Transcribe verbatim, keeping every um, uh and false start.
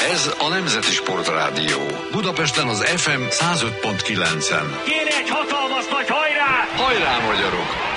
Ez a Nemzeti Sportrádió. Budapesten az ef em száz öt pont kilencen. Kéne egy hatalmas nagy hajrá! Hajrá, magyarok!